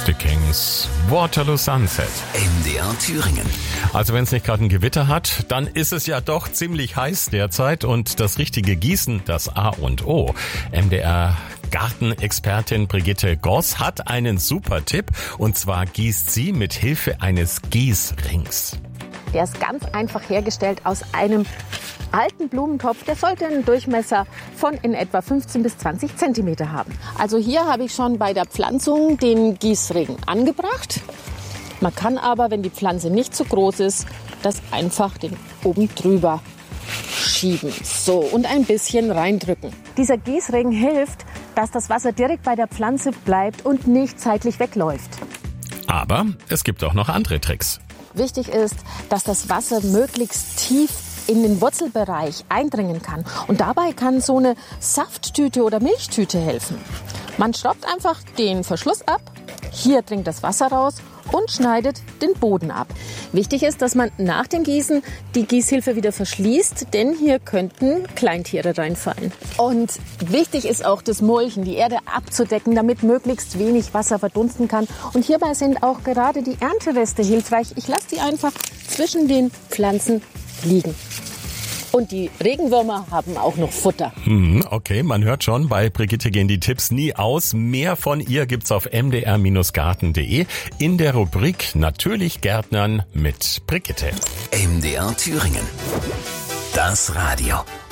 The Kings, Waterloo Sunset. MDR Thüringen. Also wenn es nicht gerade ein Gewitter hat, dann ist es ja doch ziemlich heiß derzeit und das richtige Gießen, das A und O. MDR Gartenexpertin Brigitte Goss hat einen super Tipp, und zwar gießt sie mit Hilfe eines Gießrings. Der ist ganz einfach hergestellt aus einem alten Blumentopf. Der sollte einen Durchmesser von in etwa 15 bis 20 Zentimeter haben. Also hier habe ich schon bei der Pflanzung den Gießring angebracht. Man kann aber, wenn die Pflanze nicht zu groß ist, das einfach den oben drüber schieben. So, und ein bisschen reindrücken. Dieser Gießring hilft, dass das Wasser direkt bei der Pflanze bleibt und nicht zeitlich wegläuft. Aber es gibt auch noch andere Tricks. Wichtig ist, dass das Wasser möglichst tief in den Wurzelbereich eindringen kann. Und dabei kann so eine Safttüte oder Milchtüte helfen. Man schraubt einfach den Verschluss ab, hier dringt das Wasser raus und schneidet den Boden ab. Wichtig ist, dass man nach dem Gießen die Gießhilfe wieder verschließt, denn hier könnten Kleintiere reinfallen. Und wichtig ist auch das Mulchen, die Erde abzudecken, damit möglichst wenig Wasser verdunsten kann. Und hierbei sind auch gerade die Erntereste hilfreich. Ich lasse die einfach zwischen den Pflanzen liegen. Und die Regenwürmer haben auch noch Futter. Okay, man hört schon, bei Brigitte gehen die Tipps nie aus. Mehr von ihr gibt's auf mdr-garten.de in der Rubrik Natürlich Gärtnern mit Brigitte. MDR Thüringen. Das Radio.